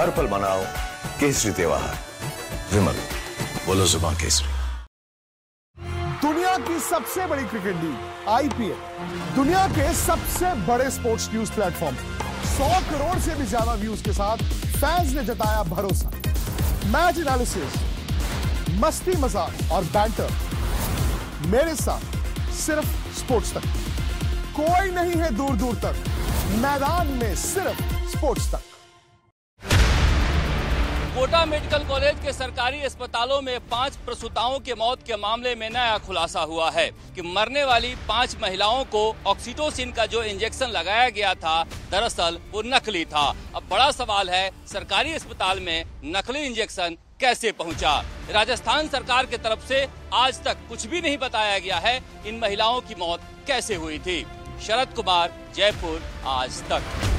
हर पल मनाओ केसरी त्योहार। विमल, बोलो जुबान केसरी। दुनिया की सबसे बड़ी क्रिकेट लीग आईपीएल, दुनिया के सबसे बड़े स्पोर्ट्स न्यूज प्लेटफॉर्म, 100 करोड़ से भी ज्यादा व्यूज के साथ फैंस ने जताया भरोसा। मैच एनालिसिस, मस्ती मजाक और बैंटर, मेरे साथ सिर्फ स्पोर्ट्स तक। कोई नहीं है दूर दूर तक, मैदान में सिर्फ स्पोर्ट्स तक। कोटा मेडिकल कॉलेज के सरकारी अस्पतालों में 5 प्रसूताओं के मौत के मामले में नया खुलासा हुआ है कि मरने वाली 5 महिलाओं को ऑक्सीटोसिन का जो इंजेक्शन लगाया गया था, दरअसल वो नकली था। अब बड़ा सवाल है, सरकारी अस्पताल में नकली इंजेक्शन कैसे पहुंचा? राजस्थान सरकार की तरफ से आज तक कुछ भी नहीं बताया गया है इन महिलाओं की मौत कैसे हुई थी। शरद कुमार, जयपुर, आज तक।